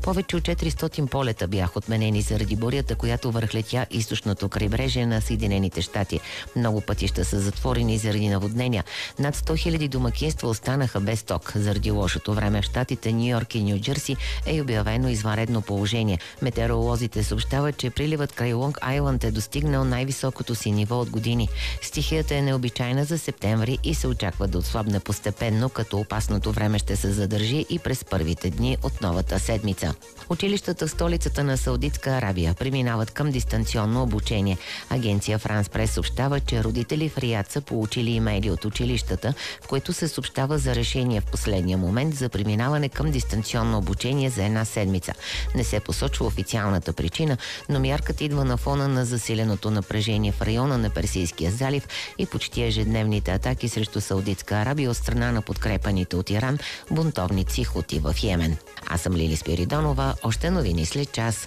Повече от 400 полета бяха отменени заради бурята, която върхлетя източното крайбрежие на Съединените щати. Много пътища са затворени заради наводнения. Над 100 000 домакинства останаха без ток. Заради лошото време в щатите Ню Йорк и Ню Джерси е обявено извънредно положение. Метеоролозите съобщават, че приливът край Лонг Айланд е достигнал най-високото си ниво от години. Стихията е необичайна за септември и се очаква да отслабне постепенно, като опасното време ще се задържи и през първите дни от новата седмица. Училищата в столицата на Саудитска Арабия преминават към дистанционно обучение. Агенция Франс Прес съобщава, че родители в Риад са получили имейли от училищата, в които се съобщава за решение в последния момент за преминаване към дистанционно обучение за една седмица. Не се посочва официалната причина, но мярката идва на фона на засиленото напрежение в района на Персийския залив и почти ежедневните атаки срещу Саудитска Арабия от страна на подкрепаните от Иран бунтовници Хути в Йемен. Аз съм Лили Спиридонова. Още новини след час.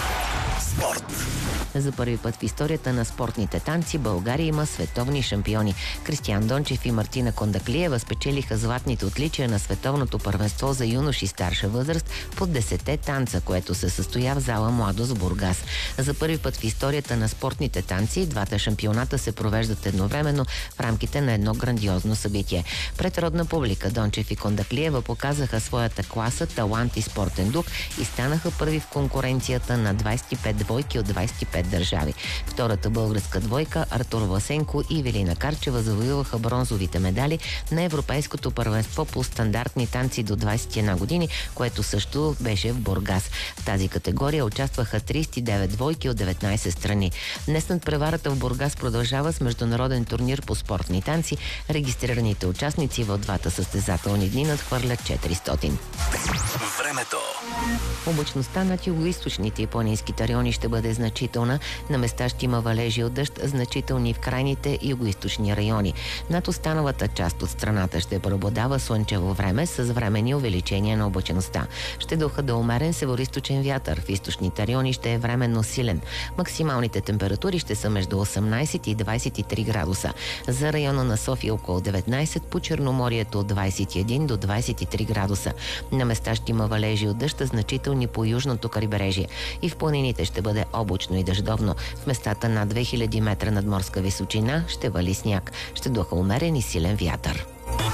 Спорт. За първи път в историята на спортните танци България има световни шампиони. Кристиян Дончев и Мартина Кондаклиева спечелиха златните отличия на световното първенство за юноши старша възраст под 10 танца, което се състоя в зала Младост в Бургас. За първи път в историята на спортните танци двата шампионата се провеждат едновременно в рамките на едно грандиозно събитие. Пред родна публика Дончев и Кондаклиева показаха своята класа, талант и спортен дух и станаха първи в конкуренцията на 25 двойки от 25 държави. Втората българска двойка Артур Власенко и Евелина Карчева завоюваха бронзовите медали на Европейското първенство по стандартни танци до 21 години, което също беше в Бургас. В тази категория участваха 39 двойки от 19 страни. Днес надпреварата в Бургас продължава с международен турнир по спортни танци. Регистрираните участници в двата състезателни дни надхвърлят 400. Времето. Облачността над югоизточните и планинските райони ще бъде значителна. На места ще има валежи от дъжд, значителни в крайните югоизточни райони. Над останалата част от страната ще преобладава слънчево време с временни увеличения на облачността. Ще духа до умерен североизточен вятър. В източните райони ще е временно силен. Максималните температури ще са между 18 и 23 градуса. За района на София около 19, по Черноморието от 21 до 23 градуса. На места ще има валежи от дъжд, значителни по южното крайбрежие. И в планините ще бъде облачно и дъждовно. В местата над 2000 метра надморска височина ще вали сняг. Ще духа умерен и силен вятър.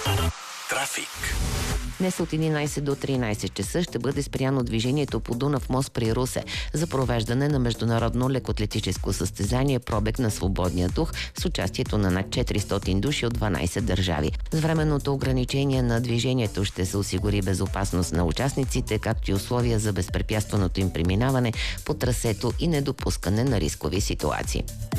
Трафик. Днес от 11 до 13 часа ще бъде спряно движението по Дунав мост при Русе за провеждане на международно лекоатлетическо състезание Пробег на свободния дух с участието на над 400 души от 12 държави. С временното ограничение на движението ще се осигури безопасност на участниците, както и условия за безпрепятственото им преминаване по трасето и недопускане на рискови ситуации.